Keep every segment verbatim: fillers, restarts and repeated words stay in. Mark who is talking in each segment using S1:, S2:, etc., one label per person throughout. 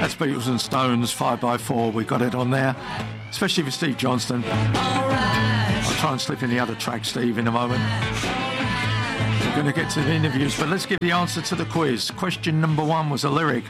S1: That's Beatles and Stones, five by four. We got it on there, especially for Steve Johnston. I'll try and slip in the other track, Steve, in a moment. We're going to get to the interviews, but let's give the answer to the quiz. Question number one was a lyric.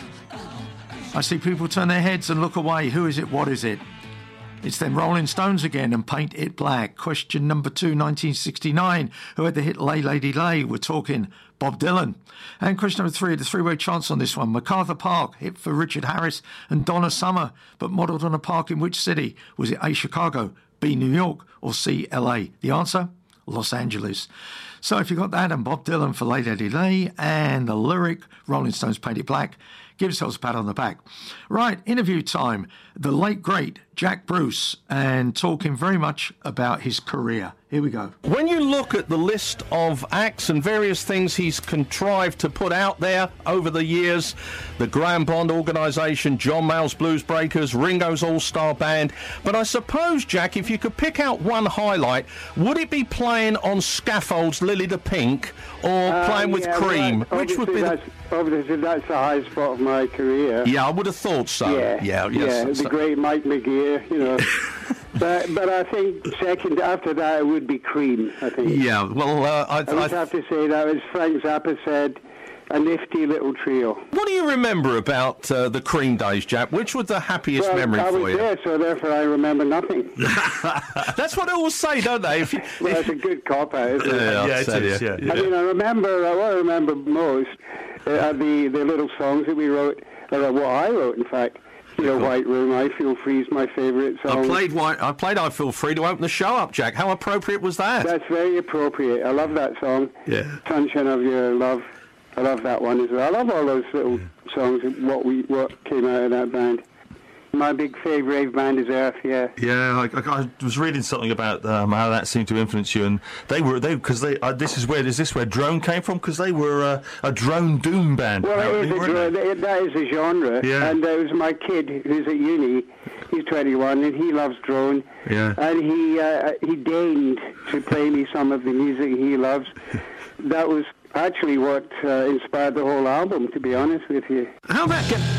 S1: I see people turn their heads and look away. Who is it? What is it? It's them Rolling Stones again and Paint It Black. Question number two, nineteen sixty-nine. Who had the hit Lay Lady Lay? We're talking Bob Dylan. And question number three, the three-way chance on this one. MacArthur Park, hit for Richard Harris and Donna Summer, but modelled on a park in which city? Was it A, Chicago, B, New York, or C, L A? The answer? Los Angeles. So if you got that and Bob Dylan for Lay Lady Lay and the lyric Rolling Stones Paint It Black, give yourselves a pat on the back. Right, interview time. The late, great Jack Bruce, and talking very much about his career. Here we go.
S2: When you look at the list of acts and various things he's contrived to put out there over the years, the Graham Bond Organisation, John Mayall's Blues Breakers, Ringo's All-Star Band, but I suppose, Jack, if you could pick out one highlight, would it be playing on scaffolds, Lily the Pink, or uh, playing with
S3: yeah,
S2: Cream?
S3: Well,
S2: Which would be
S3: the... Obviously, that's the highest spot of my career.
S2: Yeah, I would have thought so.
S3: Yeah,
S2: yeah,
S3: yes.
S2: yeah
S3: The great Mike McGear, you know. but but I think second after that it would be Cream. I think.
S2: Yeah, well, uh, I,
S3: I would
S2: I
S3: have to say that, as Frank Zappa said, a nifty little trio.
S2: What do you remember about uh, the Cream days, Jack? Which was the happiest
S3: well,
S2: memory
S3: I
S2: for
S3: was
S2: you?
S3: there, so therefore I remember nothing.
S2: That's what they always say, don't they? If you,
S3: well, that's a good cop out, isn't it?
S2: Yeah,
S4: yeah, it is, yeah, yeah.
S3: I mean, I remember, uh, what I remember most uh, are the, the little songs that we wrote, or uh, what I wrote, in fact. You know, White Room, I Feel Free is my favourite song.
S2: I played White, I played I Feel Free to open the show up, Jack. How appropriate was that?
S3: That's very appropriate. I love that song.
S2: Yeah.
S3: Sunshine of Your Love. I love that one as well. I love all those little yeah. songs, what we what came out of that band. My big favourite band is Earth, yeah.
S4: Yeah, I, I, I was reading something about um, how that seemed to influence you, and they were they because they uh, this is where is this where Drone came from? Because they were uh, a drone doom band.
S3: Well, it is a dro- they? that is a genre,
S4: yeah.
S3: and there was my kid who's at uni. He's twenty-one, and he loves drone.
S4: Yeah.
S3: And he uh, he deigned to play me some of the music he loves. That was actually what uh, inspired the whole album, to be honest with you.
S2: How about get